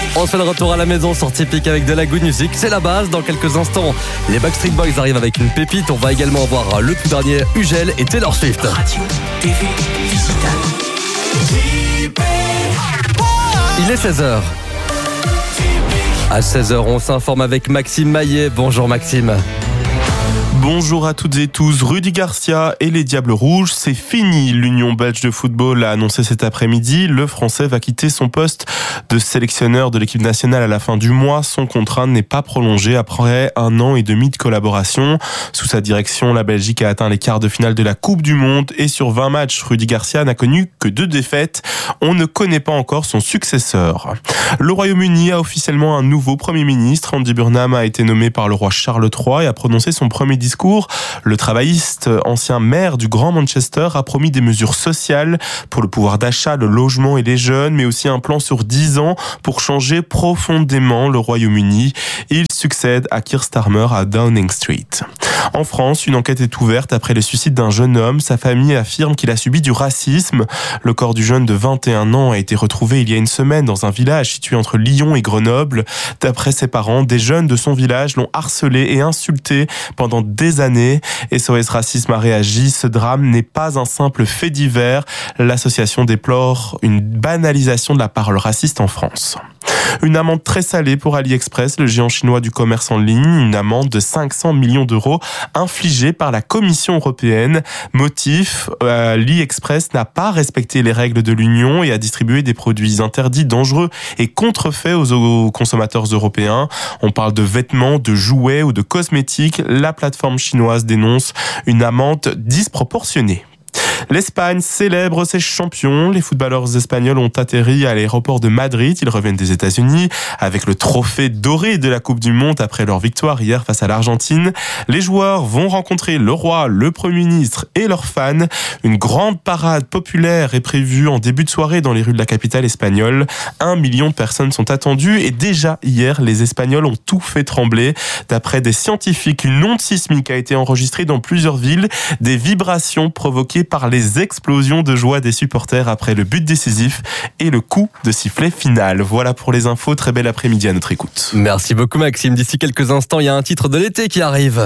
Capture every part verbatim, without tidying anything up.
On se fait le retour à la maison sur Typique avec de la good music. C'est la base. Dans quelques instants, les Backstreet Boys arrivent avec une pépite. On va également avoir le tout dernier Ugel et Taylor Swift. Radio, T V, digital. Il est seize heures. À seize heures, on s'informe avec Maxime Maillet. Bonjour Maxime. Bonjour à toutes et tous. Rudy Garcia et les Diables Rouges, c'est fini. L'Union belge de football a annoncé cet après-midi. Le Français va quitter son poste de sélectionneur de l'équipe nationale à la fin du mois. Son contrat n'est pas prolongé après un an et demi de collaboration. Sous sa direction, la Belgique a atteint les quarts de finale de la Coupe du Monde et sur vingt matchs, Rudy Garcia n'a connu que deux défaites. On ne connaît pas encore son successeur. Le Royaume-Uni a officiellement un nouveau Premier ministre. Andy Burnham a été nommé par le roi Charles trois et a prononcé son premier discours. Le travailliste, ancien maire du Grand Manchester, a promis des mesures sociales pour le pouvoir d'achat, le logement et les jeunes, mais aussi un plan sur dix ans pour changer profondément le Royaume-Uni. Il succède à Keir Starmer à Downing Street. En France, une enquête est ouverte après le suicide d'un jeune homme. Sa famille affirme qu'il a subi du racisme. Le corps du jeune de vingt et un ans a été retrouvé il y a une semaine dans un village situé entre Lyon et Grenoble. D'après ses parents, des jeunes de son village l'ont harcelé et insulté pendant des années. S O S Racisme a réagi. Ce drame n'est pas un simple fait divers. L'association déplore une banalisation de la parole raciste en France. Une amende très salée pour AliExpress, le géant chinois du commerce en ligne. Une amende de cinq cents millions d'euros infligée par la Commission européenne. Motif, euh, AliExpress n'a pas respecté les règles de l'Union et a distribué des produits interdits, dangereux et contrefaits aux, aux consommateurs européens. On parle de vêtements, de jouets ou de cosmétiques. La plateforme chinoise dénonce une amende disproportionnée. L'Espagne célèbre ses champions. Les footballeurs espagnols ont atterri à l'aéroport de Madrid. Ils reviennent des États-Unis avec le trophée doré de la Coupe du Monde après leur victoire hier face à l'Argentine. Les joueurs vont rencontrer le roi, le Premier ministre et leurs fans. Une grande parade populaire est prévue en début de soirée dans les rues de la capitale espagnole. Un million de personnes sont attendues et déjà hier, les Espagnols ont tout fait trembler. D'après des scientifiques, une onde sismique a été enregistrée dans plusieurs villes. Des vibrations provoquées par les explosions de joie des supporters après le but décisif et le coup de sifflet final. Voilà pour les infos. Très bel après-midi à notre écoute. Merci beaucoup Maxime. D'ici quelques instants, il y a un titre de l'été qui arrive.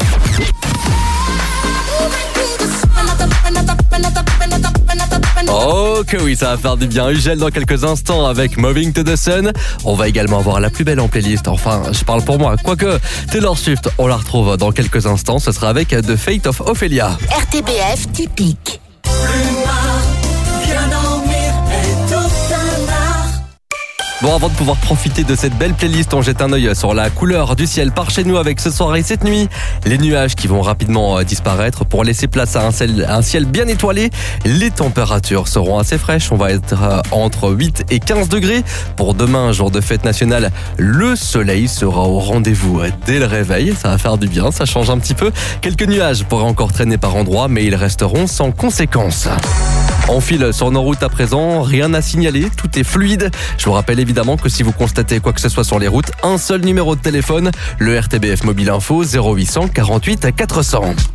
Oh que oui, ça va faire du bien. Ugel dans quelques instants avec Moving to the Sun. On va également avoir la plus belle en playlist. Enfin, je parle pour moi. Quoique, Taylor Swift, on la retrouve dans quelques instants. Ce sera avec The Fate of Ophelia. R T B F Typique. Bon, avant de pouvoir profiter de cette belle playlist, on jette un œil sur la couleur du ciel par chez nous avec ce soir et cette nuit. Les nuages qui vont rapidement disparaître pour laisser place à un ciel, un ciel bien étoilé. Les températures seront assez fraîches. On va être entre huit et quinze degrés. Pour demain, jour de fête nationale, le soleil sera au rendez-vous dès le réveil. Ça va faire du bien, ça change un petit peu. Quelques nuages pourraient encore traîner par endroits, mais ils resteront sans conséquence. On file sur nos routes à présent, rien à signaler, tout est fluide. Je vous rappelle évidemment que si vous constatez quoi que ce soit sur les routes, un seul numéro de téléphone, le R T B F Mobile Info zéro huit cent quarante-huit quatre cents.